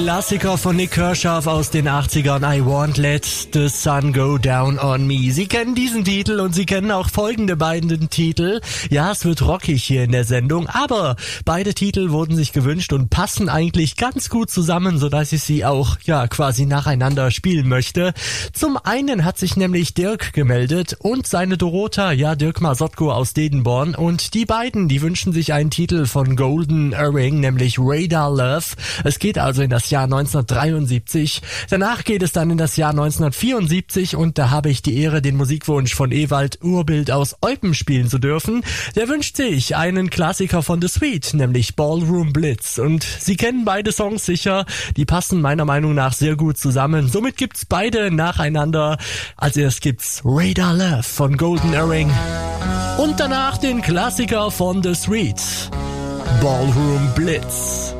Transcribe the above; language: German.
Klassiker von Nik Kershaw aus den 80ern, I Won't Let the Sun Go Down on Me. Sie kennen diesen Titel und Sie kennen auch folgende beiden Titel. Ja, es wird rockig hier in der Sendung, aber beide Titel wurden sich gewünscht und passen eigentlich ganz gut zusammen, sodass ich sie auch, quasi nacheinander spielen möchte. Zum einen hat sich nämlich Dirk gemeldet und seine Dorota, Dirk Masotko aus Dedenborn, und die beiden, die wünschen sich einen Titel von Golden Earring, nämlich Radar Love. Es geht also in das Jahr 1973. Danach geht es dann in das Jahr 1974 und da habe ich die Ehre, den Musikwunsch von Ewald Urbild aus Eupen spielen zu dürfen. Der wünscht sich einen Klassiker von The Sweet, nämlich Ballroom Blitz. Und Sie kennen beide Songs sicher, die passen meiner Meinung nach sehr gut zusammen. Somit gibt's beide nacheinander. Als erstes gibt's Radar Love von Golden Earring und danach den Klassiker von The Sweet, Ballroom Blitz.